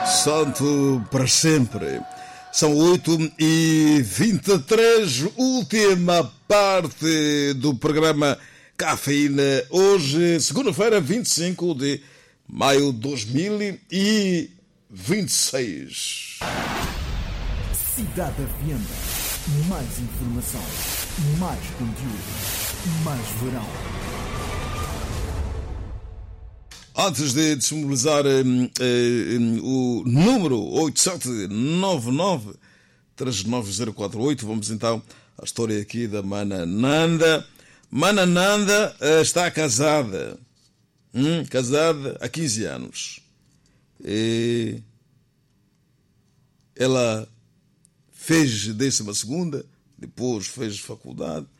Santo para sempre. São 8h23, última parte do programa Cafeína. Hoje, segunda-feira, 25 de maio de 2026. Cidade FM. Mais informação, mais conteúdo, mais verão. Antes de disponibilizar o número 8799-39048, vamos então à história aqui da Mana Nanda. Mana Nanda está casada, casada há 15 anos. E ela fez 12ª, depois fez faculdade,